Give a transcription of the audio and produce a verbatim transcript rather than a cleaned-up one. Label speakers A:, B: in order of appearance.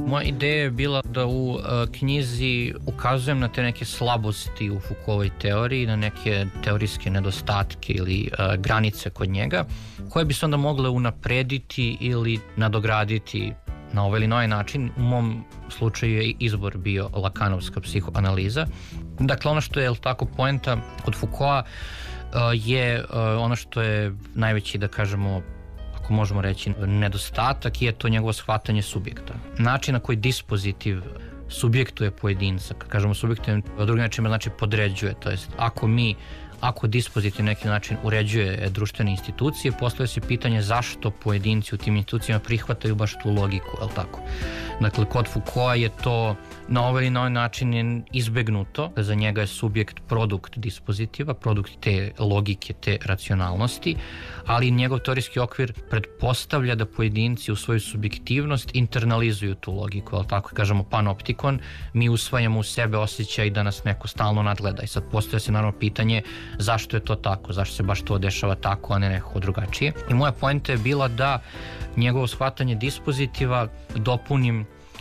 A: Moja ideja je bila da u uh, knjizi ukazujem na te neke slabosti u Foucaultovoj teoriji, na neke teorijske nedostatke ili uh, granice kod njega, koje bi se onda mogle unaprediti ili nadograditi na ovaj ili novi način. U mom slučaju je izbor bio lakanovska psihoanaliza. Dakle, ono što je tako poenta kod Foucaulta uh, je uh, ono što je najveći, da kažemo, ako možemo reći, nedostatak, je to njegovo shvatanje subjekta. Način na koji dispozitiv subjektuje pojedinca, kad kažemo subjektivno, drugim načinima znači podređuje, to jest ako mi Ako dispozitiv na neki način uređuje društvene institucije, postavlja se pitanje zašto pojedinci u tim institucijama prihvataju baš tu logiku, je li tako? Dakle, kod Foucaulta je to na ovaj ili na ovaj način je izbegnuto, za njega je subjekt produkt dispozitiva, produkt te logike, te racionalnosti, ali njegov teorijski okvir pretpostavlja da pojedinci u svoju subjektivnost internalizuju tu logiku, je li tako? Kažemo panoptikon, mi usvajamo u sebe osjećaj da nas neko stalno nadgleda i sad postavlja se naravno pitanje zašto je to tako, zašto se baš to dešava tako, a ne nekako drugačije. I moja poenta je bila da njegovo shvatanje dispozitiva dopunim